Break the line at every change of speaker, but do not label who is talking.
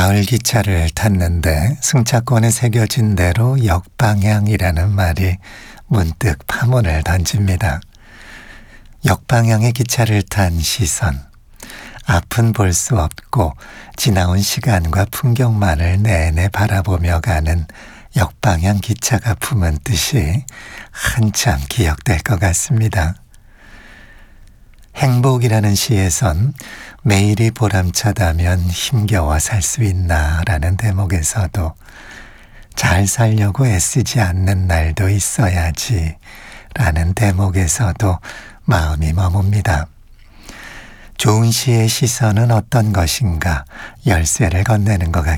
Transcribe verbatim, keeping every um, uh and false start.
가을 기차를 탔는데 승차권에 새겨진 대로 역방향이라는 말이 문득 파문을 던집니다. 역방향의 기차를 탄 시선, 앞은 볼 수 없고 지나온 시간과 풍경만을 내내 바라보며 가는 역방향 기차가 품은 뜻이 한참 기억될 것 같습니다. 행복이라는 시에선 매일이 보람차다면 힘겨워 살 수 있나 라는 대목에서도 잘 살려고 애쓰지 않는 날도 있어야지 라는 대목에서도 마음이 머뭅니다. 좋은 시의 시선은 어떤 것인가 열쇠를 건네는 것 같겠습니다.